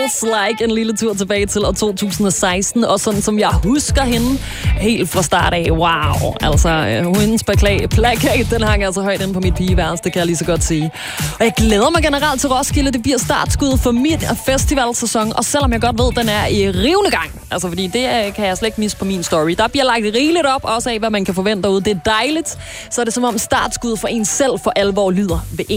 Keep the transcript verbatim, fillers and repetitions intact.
Feels Like, en lille tur tilbage til år to tusind og seksten, og sådan som jeg husker hende helt fra start af. Wow, altså øh, hendes plakat, plakat, den hang altså højt inde på mit pigeværelse, det kan jeg lige så godt sige. Og jeg glæder mig generelt til Roskilde, det bliver startskuddet for mit festivalsæson, og selvom jeg godt ved, den er i rivende gang, altså fordi det øh, kan jeg slet ikke misse på min story. Der bliver lagt rigeligt op, også af hvad man kan forvente derude. Det er dejligt, så er det som om startskuddet for en selv for alvor lyder ved en.